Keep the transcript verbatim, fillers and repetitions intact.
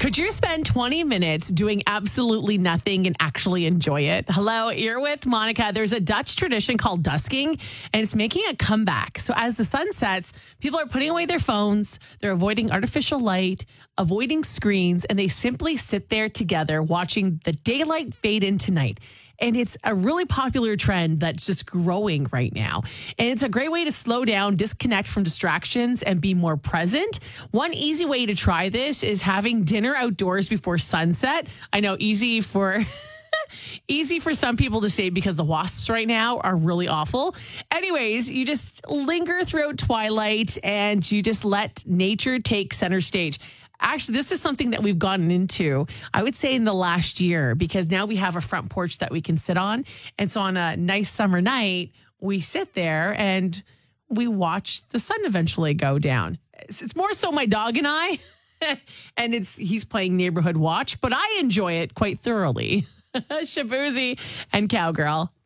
Could you spend twenty minutes doing absolutely nothing and actually enjoy it? Hello, you're with Monica. There's a Dutch tradition called dusking, and it's making a comeback. So as the sun sets, people are putting away their phones, they're avoiding artificial light, avoiding screens, and they simply sit there together watching the daylight fade into night. And it's a really popular trend that's just growing right now. And it's a great way to slow down, disconnect from distractions, and be more present. One easy way to try this is having dinner outdoors before sunset. I know, easy for... Easy for some people to say because the wasps right now are really awful. Anyways, you just linger throughout twilight and you just let nature take center stage. Actually, this is something that we've gotten into, I would say, in the last year, because now we have a front porch that we can sit on. And so on a nice summer night, we sit there and we watch the sun eventually go down. It's more so my dog and I, and it's he's playing Neighborhood Watch, but I enjoy it quite thoroughly. Shaboozey and Cowgirl.